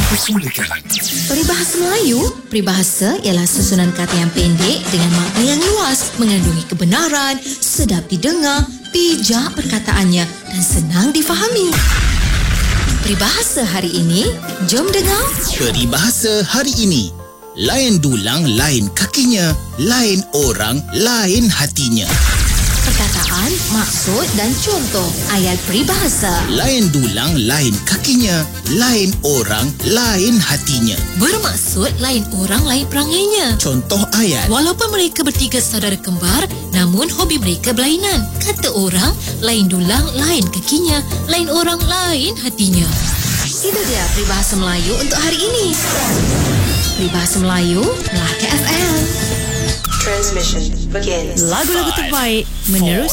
dipermulakan. Peribahasa Melayu, peribahasa ialah susunan kata yang pendek dengan makna yang luas, mengandungi kebenaran, sedap didengar, bijak perkataannya dan senang difahami. Peribahasa hari ini, jom dengar. Peribahasa hari ini. Lain dulang, lain kakinya. Lain orang, lain hatinya. Perkataan, maksud dan contoh ayat peribahasa. Lain dulang, lain kakinya. Lain orang, lain hatinya. Bermaksud lain orang, lain perangainya. Contoh ayat. Walaupun mereka bertiga saudara kembar, namun hobi mereka berlainan. Kata orang, lain dulang, lain kakinya. Lain orang, lain hatinya. Itu dia peribahasa Melayu untuk hari ini. Peribahasa Melayu, Melaka FM. Transmission begins. Lagu-lagu terbaik menerus